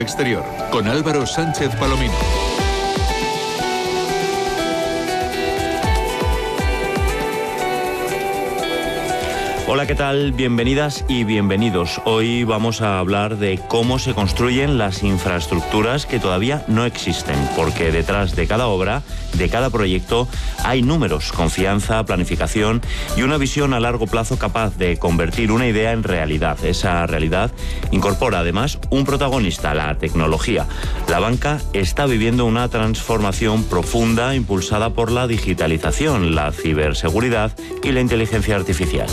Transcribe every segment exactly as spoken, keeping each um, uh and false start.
Exterior, con Álvaro Sánchez Palomino. Hola, ¿qué tal? Bienvenidas y bienvenidos. Hoy vamos a hablar de cómo se construyen las infraestructuras que todavía no existen, porque detrás de cada obra, de cada proyecto, hay números, confianza, planificación y una visión a largo plazo capaz de convertir una idea en realidad. Esa realidad incorpora además un protagonista, la tecnología. La banca está viviendo una transformación profunda impulsada por la digitalización, la ciberseguridad y la inteligencia artificial.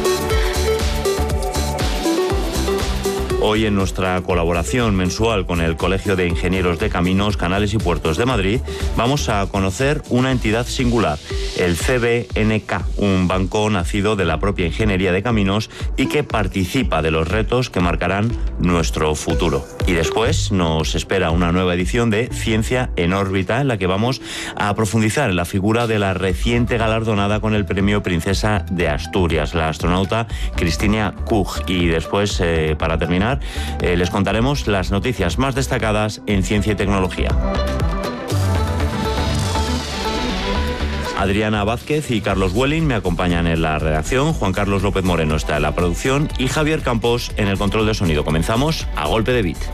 Hoy, en nuestra colaboración mensual con el Colegio de Ingenieros de Caminos, Canales y Puertos de Madrid, vamos a conocer una entidad singular, el C B N K, un banco nacido de la propia ingeniería de caminos y que participa de los retos que marcarán nuestro futuro. Y después nos espera una nueva edición de Ciencia en órbita, en la que vamos a profundizar en la figura de la reciente galardonada con el premio Princesa de Asturias, la astronauta Cristina Koch. Y después, eh, para terminar, Eh, les contaremos las noticias más destacadas en ciencia y tecnología. Adriana Vázquez y Carlos Welling me acompañan en la redacción, Juan Carlos López Moreno está en la producción y Javier Campos en el control de sonido. Comenzamos a golpe de beat.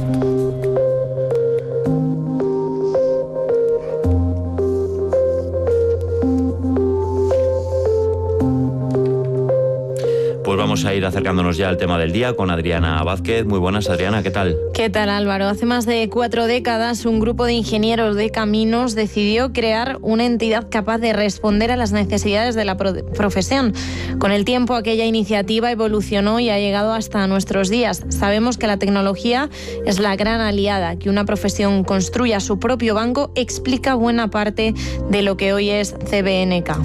Pues vamos a ir acercándonos ya al tema del día con Adriana Vázquez. Muy buenas, Adriana, ¿qué tal? ¿Qué tal, Álvaro? Hace más de cuatro décadas un grupo de ingenieros de caminos decidió crear una entidad capaz de responder a las necesidades de la pro- profesión. Con el tiempo aquella iniciativa evolucionó y ha llegado hasta nuestros días. Sabemos que la tecnología es la gran aliada. Que una profesión construya su propio banco explica buena parte de lo que hoy es C B N K.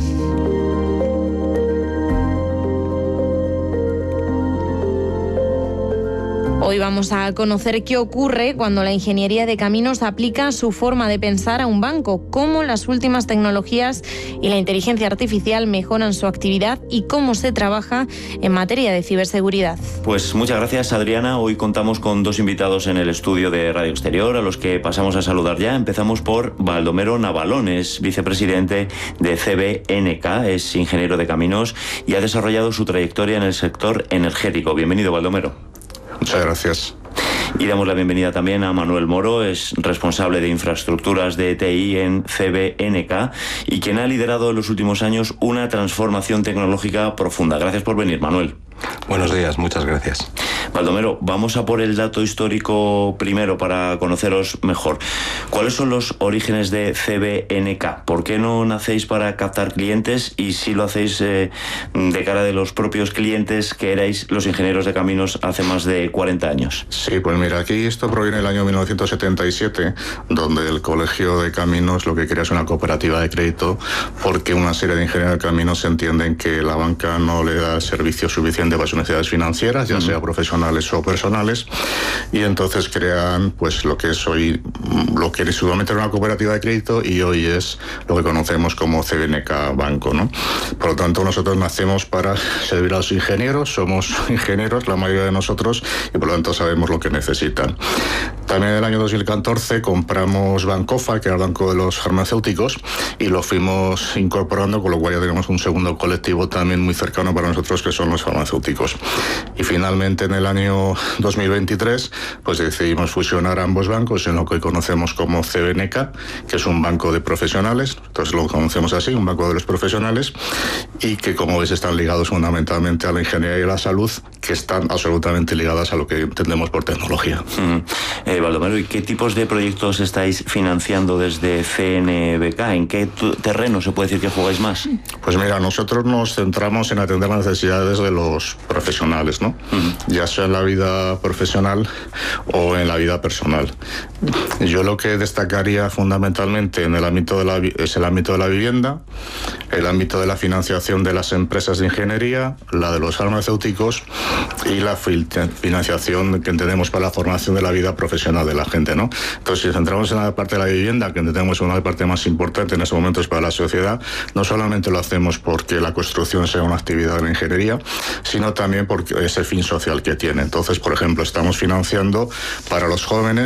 Hoy vamos a conocer qué ocurre cuando la ingeniería de caminos aplica su forma de pensar a un banco, cómo las últimas tecnologías y la inteligencia artificial mejoran su actividad y cómo se trabaja en materia de ciberseguridad. Pues muchas gracias, Adriana. Hoy contamos con dos invitados en el estudio de Radio Exterior, a los que pasamos a saludar ya. Empezamos por Baldomero Navalón, es vicepresidente de C B N K, es ingeniero de caminos y ha desarrollado su trayectoria en el sector energético. Bienvenido, Baldomero. Muchas gracias. Y damos la bienvenida también a Manuel Moro, es responsable de infraestructuras de T I en C B N K y quien ha liderado en los últimos años una transformación tecnológica profunda. Gracias por venir, Manuel. Buenos días, muchas gracias. Baldomero, vamos a por el dato histórico primero para conoceros mejor. ¿Cuáles son los orígenes de C B N K? ¿Por qué no nacéis para captar clientes y si lo hacéis eh, de cara de los propios clientes que erais los ingenieros de caminos hace más de cuarenta años? Sí, pues mira, aquí esto proviene del año mil novecientos setenta y siete, donde el Colegio de Caminos lo que crea es una cooperativa de crédito, porque una serie de ingenieros de caminos entienden que la banca no le da servicio suficiente para sus necesidades financieras, ya uh-huh. sea profesionales o personales, y entonces crean pues lo que es hoy, lo que en su momento era una cooperativa de crédito y hoy es lo que conocemos como C B N K Banco, ¿no? Por lo tanto, nosotros nacemos para servir a los ingenieros, somos ingenieros, la mayoría de nosotros, y por lo tanto sabemos lo que necesitan. También en el año dos mil catorce compramos Bancofa, que era el banco de los farmacéuticos, y lo fuimos incorporando, con lo cual ya tenemos un segundo colectivo también muy cercano para nosotros, que son los farmacéuticos. Y finalmente en el año dos mil veintitrés pues decidimos fusionar ambos bancos en lo que hoy conocemos como C B N K, que es un banco de profesionales, entonces lo conocemos así, un banco de los profesionales, y que como veis están ligados fundamentalmente a la ingeniería y a la salud, que están absolutamente ligadas a lo que entendemos por tecnología. Mm. Eh, Baldomero, ¿y qué tipos de proyectos estáis financiando desde C N B K? ¿En qué terreno se puede decir que jugáis más? Pues mira, nosotros nos centramos en atender las necesidades de los profesionales, ¿no? Uh-huh. Ya sea en la vida profesional o en la vida personal. Yo lo que destacaría fundamentalmente en el ámbito de la, es el ámbito de la vivienda, el ámbito de la financiación de las empresas de ingeniería, la de los farmacéuticos y la financiación que entendemos para la formación de la vida profesional de la gente, ¿no? Entonces, si centramos en la parte de la vivienda, que entendemos una parte más importante en estos momentos para la sociedad, no solamente lo hacemos porque la construcción sea una actividad de la ingeniería, sino también porque es el fin social que tiene. Entonces, por ejemplo, estamos financiando para los jóvenes